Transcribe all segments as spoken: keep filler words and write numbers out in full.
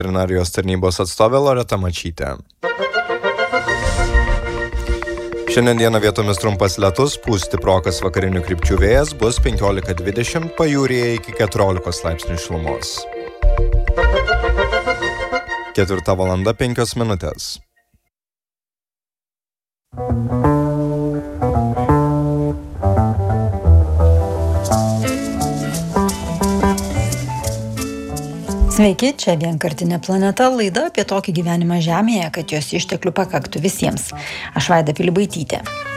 Veterinarijos tarnybos atstovė Loreta Mačytė. Šiandien dieną vietomis trumpas lietus, pūs stiprokas vakarinių krypčių vėjas, bus penkiolika dvidešimt, pajūryje iki keturiolikos laipsnių šilumos. Ketvirta valanda penkios minutės. Sveiki, čia vienkartinė planeta, laida apie tokį gyvenimą Žemėje, kad jos išteklių pakaktų visiems. Aš Vaida Pilibaitytė.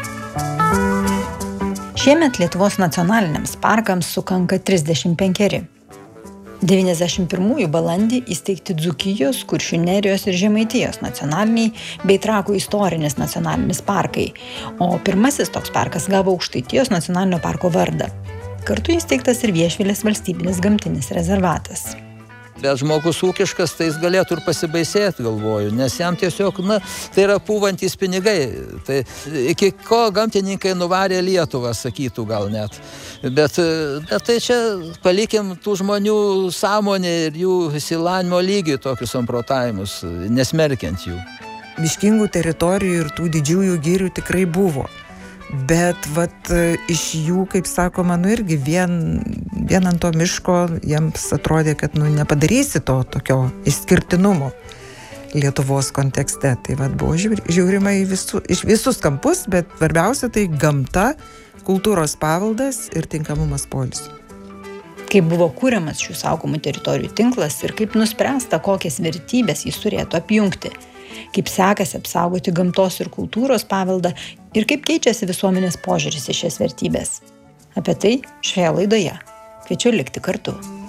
Šiemet Lietuvos nacionaliniams parkams sukanka trisdešimt penkeri. devyniasdešimt pirmųjų balandį įsteigti Dzūkijos, Kuršių Nerijos ir Žemaitijos nacionaliniai bei Trakų istorinis nacionalinis parkai, o pirmasis toks parkas gavo Aukštaitijos nacionalinio parko vardą. Kartu įsteigtas ir Viešvilės valstybinis gamtinis rezervatas. Bet žmogus ūkiškas, tai jis galėtų ir pasibaisėti, galvoju, nes jam tiesiog, na, tai yra pūvantys pinigai. Tai iki ko gamtininkai nuvarė Lietuvą, sakytų gal net. Bet, bet tai čia palikim tų žmonių sąmonę ir jų išsilavinimo lygį tokius samprotavimus, nesmerkiant jų. Miškingų teritorijų ir tų didžiųjų girių tikrai buvo. Bet vat, iš jų, kaip sakoma, nu irgi vien, vien ant to miško jiems atrodė, kad nu, nepadarysi to tokio išskirtinumo Lietuvos kontekste. Tai vat, buvo žiūrima į visu, iš visus kampus, bet svarbiausia tai gamta, kultūros paveldas ir tinkamumas poilsiui. Kaip buvo kūriamas šių saugomų teritorijų tinklas ir kaip nuspręsta, kokias vertybės jis turėtų apjungti. Kaip sekasi apsaugoti gamtos ir kultūros paveldą ir kaip keičiasi visuomenės požiūris į šias vertybės. Apie tai šioje laidoje. Kviečiu likti kartu.